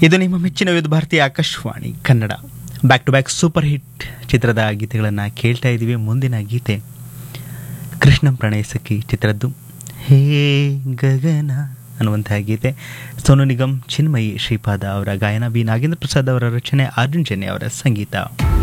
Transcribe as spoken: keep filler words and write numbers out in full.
ಇದು ನಿಮ್ಮ ಮೆಚ್ಚಿನ ವಿವಿಧ ಭಾರತೀಯ Akashvani Kannada. Back to back super hit ಚಿತ್ರದ ಗೀತೆಗಳನ್ನು ಕೇಳ್ತಾ ಇದ್ದೀವಿ. ಮುಂದಿನ ಗೀತೆ ಕೃಷ್ಣಂ ಪ್ರಣಯ ಸಖಿ ಚಿತ್ರದ್ದು ಹೇ ಗಗನ ಅನ್ನುವಂತಹ ಗೀತೆ. ಸೋನು ನಿಗಮ್, ಚಿನ್ಮಯಿ ಶ್ರೀಪಾದ ಅವರ ಗಾಯನ, ಬಿ ನಾಗೇಂದ್ರ ಪ್ರಸಾದ್ ಅವರ ರಚನೆ, ಅರ್ಜುನ್ ಜನ್ಯ ಅವರ ಸಂಗೀತ.